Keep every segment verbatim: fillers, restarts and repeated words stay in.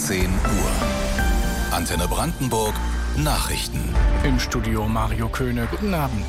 zehn Uhr. Antenne Brandenburg Nachrichten. Im Studio Mario Köhne. Guten Abend.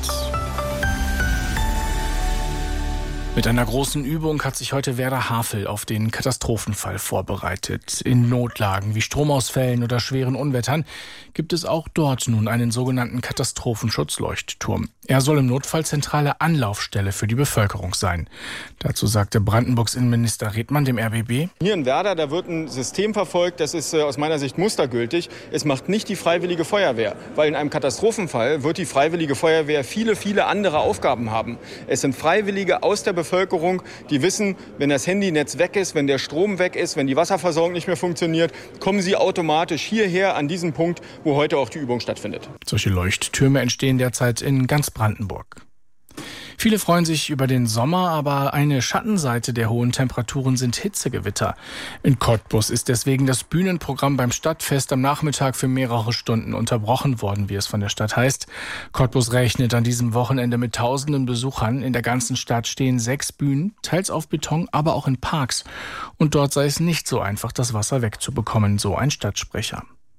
Mit einer großen Übung hat sich heute Werder Havel auf den Katastrophenfall vorbereitet. In Notlagen wie Stromausfällen oder schweren Unwettern gibt es auch dort nun einen sogenannten Katastrophenschutzleuchtturm. Er soll im Notfall zentrale Anlaufstelle für die Bevölkerung sein. Dazu sagte Brandenburgs Innenminister Redmann dem R B B: Hier in Werder, da wird ein System verfolgt, das ist äh, aus meiner Sicht mustergültig. Es macht nicht die Freiwillige Feuerwehr, weil in einem Katastrophenfall wird die Freiwillige Feuerwehr viele, viele andere Aufgaben haben. Es sind Freiwillige aus der Bevölkerung, die wissen, wenn das Handynetz weg ist, wenn der Strom weg ist, wenn die Wasserversorgung nicht mehr funktioniert, kommen sie automatisch hierher an diesen Punkt, wo heute auch die Übung stattfindet. Solche Leuchttürme entstehen derzeit in ganz Brandenburg. Viele freuen sich über den Sommer, aber eine Schattenseite der hohen Temperaturen sind Hitzegewitter. In Cottbus ist deswegen das Bühnenprogramm beim Stadtfest am Nachmittag für mehrere Stunden unterbrochen worden, wie es von der Stadt heißt. Cottbus rechnet an diesem Wochenende mit tausenden Besuchern. In der ganzen Stadt stehen sechs Bühnen, teils auf Beton, aber auch in Parks. Und dort sei es nicht so einfach, das Wasser wegzubekommen, so ein Stadtsprecher.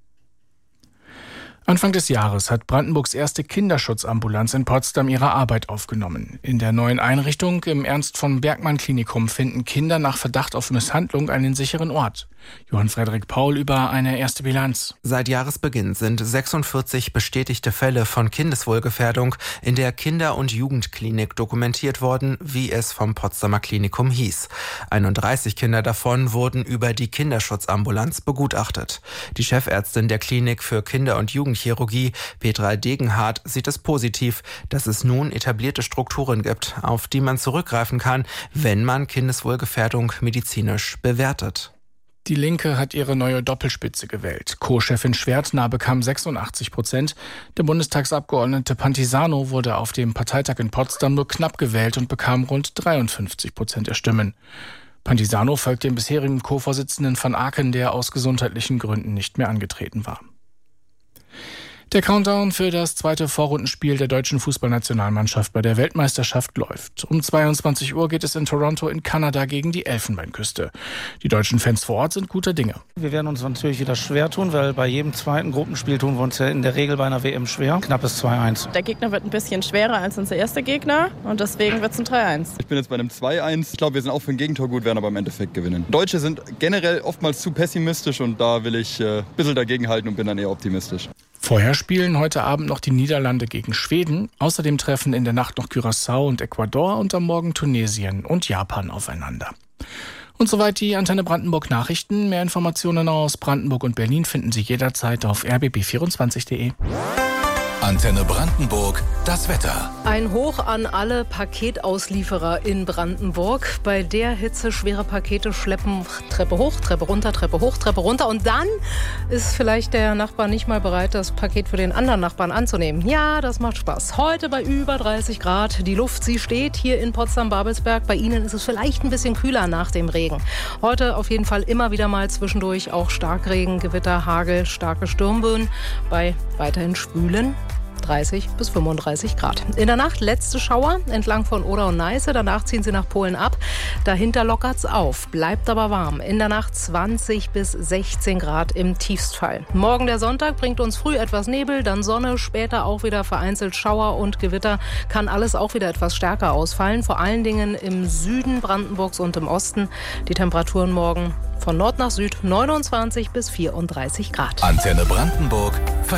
Anfang des Jahres hat Brandenburgs erste Kinderschutzambulanz in Potsdam ihre Arbeit aufgenommen. In der neuen Einrichtung im Ernst-von-Bergmann-Klinikum finden Kinder nach Verdacht auf Misshandlung einen sicheren Ort. Johann Frederik Paul über eine erste Bilanz. Seit Jahresbeginn sind sechsundvierzig bestätigte Fälle von Kindeswohlgefährdung in der Kinder- und Jugendklinik dokumentiert worden, wie es vom Potsdamer Klinikum hieß. einunddreißig Kinder davon wurden über die Kinderschutzambulanz begutachtet. Die Chefärztin der Klinik für Kinder- und Jugendchirurgie, Petra Degenhardt, sieht es positiv, dass es nun etablierte Strukturen gibt, auf die man zurückgreifen kann, wenn man Kindeswohlgefährdung medizinisch bewertet. Die Linke hat ihre neue Doppelspitze gewählt. Co-Chefin Schwertner bekam sechsundachtzig Prozent. Der Bundestagsabgeordnete Pantisano wurde auf dem Parteitag in Potsdam nur knapp gewählt und bekam rund dreiundfünfzig Prozent der Stimmen. Pantisano folgt dem bisherigen Co-Vorsitzenden van Aken, der aus gesundheitlichen Gründen nicht mehr angetreten war. Der Countdown für das zweite Vorrundenspiel der deutschen Fußballnationalmannschaft bei der Weltmeisterschaft läuft. Um zweiundzwanzig Uhr geht es in Toronto in Kanada gegen die Elfenbeinküste. Die deutschen Fans vor Ort sind guter Dinge. Wir werden uns natürlich wieder schwer tun, weil bei jedem zweiten Gruppenspiel tun wir uns ja in der Regel bei einer W M schwer. Knappes zwei eins. Der Gegner wird ein bisschen schwerer als unser erster Gegner und deswegen wird es ein drei eins. Ich bin jetzt bei einem zwei eins. Ich glaube, wir sind auch für ein Gegentor gut, werden aber im Endeffekt gewinnen. Deutsche sind generell oftmals zu pessimistisch und da will ich äh, ein bisschen dagegenhalten und bin dann eher optimistisch. Vorher spielen heute Abend noch die Niederlande gegen Schweden. Außerdem treffen in der Nacht noch Curaçao und Ecuador und am Morgen Tunesien und Japan aufeinander. Und soweit die Antenne Brandenburg Nachrichten. Mehr Informationen aus Brandenburg und Berlin finden Sie jederzeit auf r b b vierundzwanzig punkt d e. Antenne Brandenburg, das Wetter. Ein Hoch an alle Paketauslieferer in Brandenburg. Bei der Hitze schwere Pakete schleppen Treppe hoch, Treppe runter, Treppe hoch, Treppe runter. Und dann ist vielleicht der Nachbar nicht mal bereit, das Paket für den anderen Nachbarn anzunehmen. Ja, das macht Spaß. Heute bei über dreißig Grad. Die Luft, sie steht hier in Potsdam-Babelsberg. Bei Ihnen ist es vielleicht ein bisschen kühler nach dem Regen. Heute auf jeden Fall immer wieder mal zwischendurch auch Starkregen, Gewitter, Hagel, starke Sturmböen. Bei weiterhin Schwülen dreißig bis fünfunddreißig Grad. In der Nacht letzte Schauer entlang von Oder und Neiße. Danach ziehen sie nach Polen ab. Dahinter lockert's auf, bleibt aber warm. In der Nacht zwanzig bis sechzehn Grad im Tiefstfall. Morgen der Sonntag bringt uns früh etwas Nebel, dann Sonne, später auch wieder vereinzelt Schauer und Gewitter. Kann alles auch wieder etwas stärker ausfallen. Vor allen Dingen im Süden Brandenburgs und im Osten. Die Temperaturen morgen von Nord nach Süd neunundzwanzig bis vierunddreißig Grad. Antenne Brandenburg.